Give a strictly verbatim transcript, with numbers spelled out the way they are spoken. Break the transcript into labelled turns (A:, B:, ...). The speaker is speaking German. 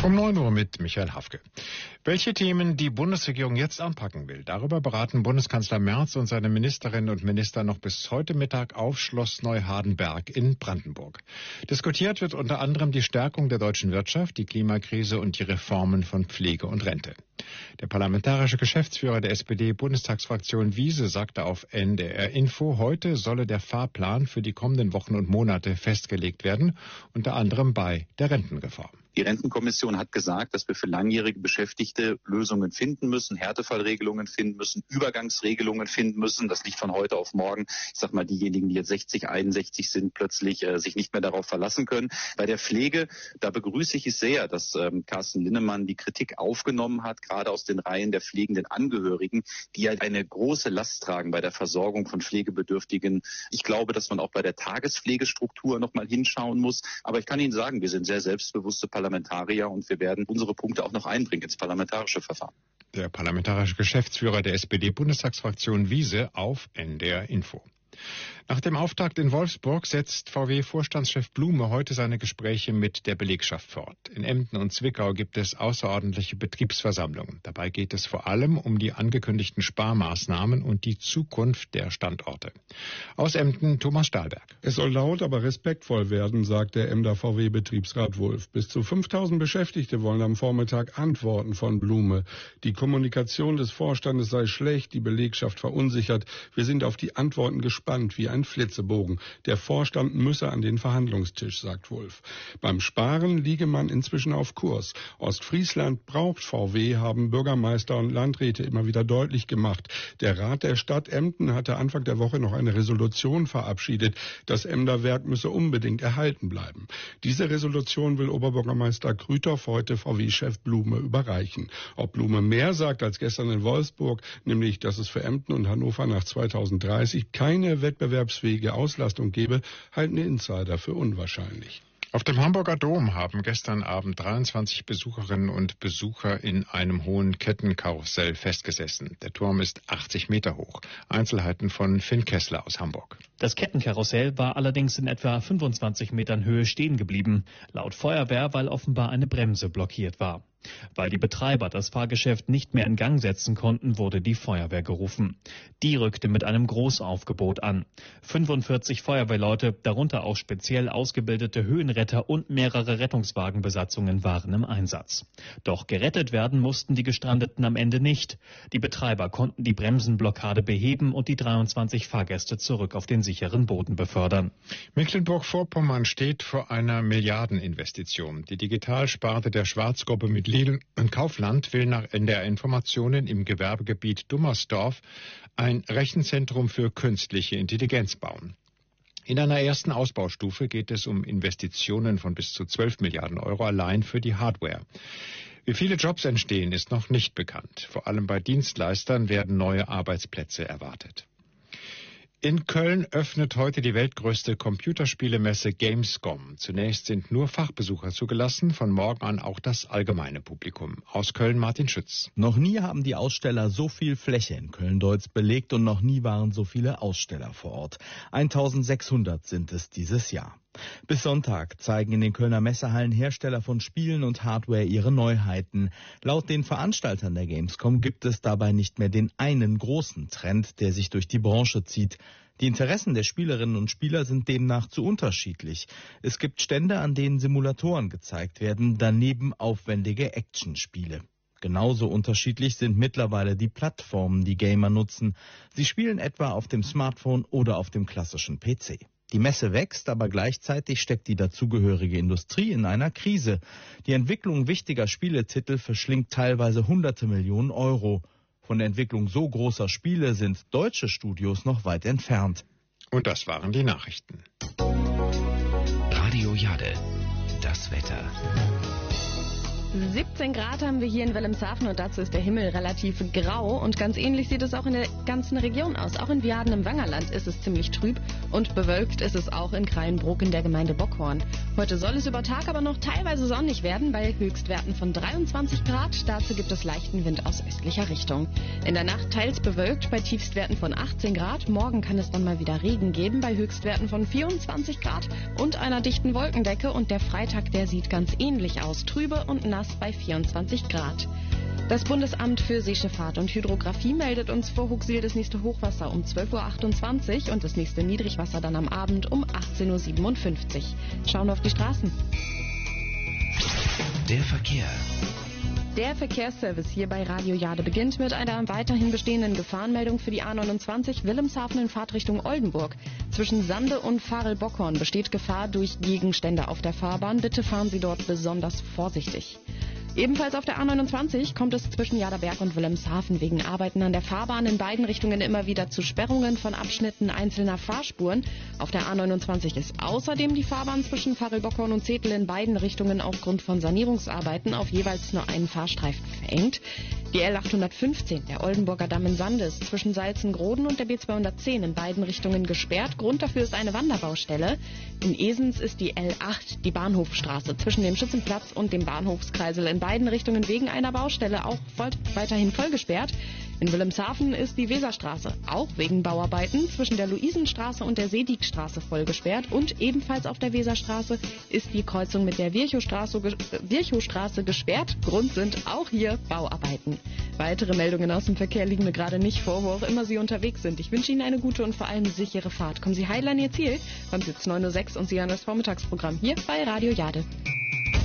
A: Um neun Uhr mit Michael Hafke. Welche Themen die Bundesregierung jetzt anpacken will, darüber beraten Bundeskanzler Merz und seine Ministerinnen und Minister noch bis heute Mittag auf Schloss Neuhardenberg in Brandenburg. Diskutiert wird unter anderem die Stärkung der deutschen Wirtschaft, die Klimakrise und die Reformen von Pflege und Rente. Der parlamentarische Geschäftsführer der S P D-Bundestagsfraktion Wiese sagte auf N D R Info, heute solle der Fahrplan für die kommenden Wochen und Monate festgelegt werden, unter anderem bei der Rentenreform.
B: Die Rentenkommission hat gesagt, dass wir für langjährige Beschäftigte Lösungen finden müssen, Härtefallregelungen finden müssen, Übergangsregelungen finden müssen. Das nicht von heute auf morgen. Ich sag mal, diejenigen, die jetzt sechzig, einundsechzig sind, plötzlich äh, sich nicht mehr darauf verlassen können. Bei der Pflege, da begrüße ich es sehr, dass ähm, Carsten Linnemann die Kritik aufgenommen hat, gerade aus den Reihen der pflegenden Angehörigen, die ja eine große Last tragen bei der Versorgung von Pflegebedürftigen. Ich glaube, dass man auch bei der Tagespflegestruktur noch mal hinschauen muss. Aber ich kann Ihnen sagen, wir sind sehr selbstbewusste Parlamentarier. Parlamentarier und wir werden unsere Punkte auch noch einbringen ins parlamentarische Verfahren.
A: Der parlamentarische Geschäftsführer der S P D-Bundestagsfraktion Wiese auf N D R Info. Nach dem Auftakt in Wolfsburg setzt V W-Vorstandschef Blume heute seine Gespräche mit der Belegschaft fort. In Emden und Zwickau gibt es außerordentliche Betriebsversammlungen. Dabei geht es vor allem um die angekündigten Sparmaßnahmen und die Zukunft der Standorte. Aus Emden Thomas Stahlberg.
C: Es soll laut, aber respektvoll werden, sagt der Emder V W-Betriebsrat Wulff. Bis zu fünftausend Beschäftigte wollen am Vormittag Antworten von Blume. Die Kommunikation des Vorstandes sei schlecht, die Belegschaft verunsichert. Wir sind auf die Antworten gespannt, wie ein Flitzebogen. Der Vorstand müsse an den Verhandlungstisch, sagt Wulff. Beim Sparen liege man inzwischen auf Kurs. Ostfriesland braucht V W, haben Bürgermeister und Landräte immer wieder deutlich gemacht. Der Rat der Stadt Emden hatte Anfang der Woche noch eine Resolution verabschiedet. Das Emder Werk müsse unbedingt erhalten bleiben. Diese Resolution will Oberbürgermeister Krüthoff heute V W-Chef Blume überreichen. Ob Blume mehr sagt als gestern in Wolfsburg, nämlich, dass es für Emden und Hannover nach zweitausenddreißig keine wettbewerbsfähige Auslastung gebe, halten Insider für unwahrscheinlich.
A: Auf dem Hamburger Dom haben gestern Abend dreiundzwanzig Besucherinnen und Besucher in einem hohen Kettenkarussell festgesessen. Der Turm ist achtzig Meter hoch. Einzelheiten von Finn Kessler aus Hamburg.
D: Das Kettenkarussell war allerdings in etwa fünfundzwanzig Metern Höhe stehen geblieben. Laut Feuerwehr, weil offenbar eine Bremse blockiert war. Weil die Betreiber das Fahrgeschäft nicht mehr in Gang setzen konnten, wurde die Feuerwehr gerufen. Die rückte mit einem Großaufgebot an. fünfundvierzig Feuerwehrleute, darunter auch speziell ausgebildete Höhenretter und mehrere Rettungswagenbesatzungen waren im Einsatz. Doch gerettet werden mussten die Gestrandeten am Ende nicht. Die Betreiber konnten die Bremsenblockade beheben und die dreiundzwanzig Fahrgäste zurück auf den sicheren Boden befördern.
A: Mecklenburg-Vorpommern steht vor einer Milliardeninvestition. Die Digitalsparte der Schwarzgruppe mit Lidl und Kaufland will nach N D R-Informationen im Gewerbegebiet Dummersdorf ein Rechenzentrum für künstliche Intelligenz bauen. In einer ersten Ausbaustufe geht es um Investitionen von bis zu zwölf Milliarden Euro allein für die Hardware. Wie viele Jobs entstehen, ist noch nicht bekannt. Vor allem bei Dienstleistern werden neue Arbeitsplätze erwartet. In Köln öffnet heute die weltgrößte Computerspielemesse Gamescom. Zunächst sind nur Fachbesucher zugelassen, von morgen an auch das allgemeine Publikum. Aus Köln Martin Schütz.
E: Noch nie haben die Aussteller so viel Fläche in Köln-Deutz belegt und noch nie waren so viele Aussteller vor Ort. eintausendsechshundert sind es dieses Jahr. Bis Sonntag zeigen in den Kölner Messehallen Hersteller von Spielen und Hardware ihre Neuheiten. Laut den Veranstaltern der Gamescom gibt es dabei nicht mehr den einen großen Trend, der sich durch die Branche zieht. Die Interessen der Spielerinnen und Spieler sind demnach zu unterschiedlich. Es gibt Stände, an denen Simulatoren gezeigt werden, daneben aufwendige Actionspiele. Genauso unterschiedlich sind mittlerweile die Plattformen, die Gamer nutzen. Sie spielen etwa auf dem Smartphone oder auf dem klassischen P C. Die Messe wächst, aber gleichzeitig steckt die dazugehörige Industrie in einer Krise. Die Entwicklung wichtiger Spieletitel verschlingt teilweise hunderte Millionen Euro. Von der Entwicklung so großer Spiele sind deutsche Studios noch weit entfernt.
A: Und das waren die Nachrichten.
F: Radio Jade, das Wetter.
G: siebzehn Grad haben wir hier in Wilhelmshaven und dazu ist der Himmel relativ grau und ganz ähnlich sieht es auch in der ganzen Region aus. Auch in Viaden im Wangerland ist es ziemlich trüb und bewölkt ist es auch in Kreienbrook in der Gemeinde Bockhorn. Heute soll es über Tag aber noch teilweise sonnig werden bei Höchstwerten von dreiundzwanzig Grad. Dazu gibt es leichten Wind aus östlicher Richtung. In der Nacht teils bewölkt bei Tiefstwerten von achtzehn Grad. Morgen kann es dann mal wieder Regen geben bei Höchstwerten von vierundzwanzig Grad und einer dichten Wolkendecke und der Freitag, der sieht ganz ähnlich aus. Trübe und nass nass bei vierundzwanzig Grad. Das Bundesamt für Seeschifffahrt und Hydrographie meldet uns vor Hooxil das nächste Hochwasser um zwölf Uhr achtundzwanzig und das nächste Niedrigwasser dann am Abend um achtzehn Uhr siebenundfünfzig. Schauen wir auf die Straßen.
F: Der Verkehr.
G: Der Verkehrsservice hier bei Radio Jade beginnt mit einer weiterhin bestehenden Gefahrenmeldung für die A neunundzwanzig Wilhelmshaven in Fahrtrichtung Oldenburg. Zwischen Sande und Farel-Bockhorn besteht Gefahr durch Gegenstände auf der Fahrbahn. Bitte fahren Sie dort besonders vorsichtig. Ebenfalls auf der A neunundzwanzig kommt es zwischen Jaderberg und Wilhelmshaven wegen Arbeiten an der Fahrbahn in beiden Richtungen immer wieder zu Sperrungen von Abschnitten einzelner Fahrspuren. Auf der A neunundzwanzig ist außerdem die Fahrbahn zwischen Farel-Bockhorn und Zetel in beiden Richtungen aufgrund von Sanierungsarbeiten auf jeweils nur einen Fahrstreifen verengt. Die L achthundertfünfzehn, der Oldenburger Damm in Sande, ist zwischen Salzengroden und der B zweihundertzehn in beiden Richtungen gesperrt. Grund dafür ist eine Wanderbaustelle. In Esens ist die L acht, die Bahnhofstraße, zwischen dem Schützenplatz und dem Bahnhofskreisel in beiden Richtungen wegen einer Baustelle auch voll, weiterhin voll gesperrt. In Wilhelmshaven ist die Weserstraße auch wegen Bauarbeiten zwischen der Luisenstraße und der Seediekstraße voll gesperrt. Und ebenfalls auf der Weserstraße ist die Kreuzung mit der Virchowstraße, Virchowstraße gesperrt. Grund sind auch hier Bauarbeiten. Weitere Meldungen aus dem Verkehr liegen mir gerade nicht vor, wo auch immer Sie unterwegs sind. Ich wünsche Ihnen eine gute und vor allem sichere Fahrt. Kommen Sie heil an Ihr Ziel. Beim Sitz neun Uhr sechs und Sie hören das Vormittagsprogramm hier bei Radio Jade.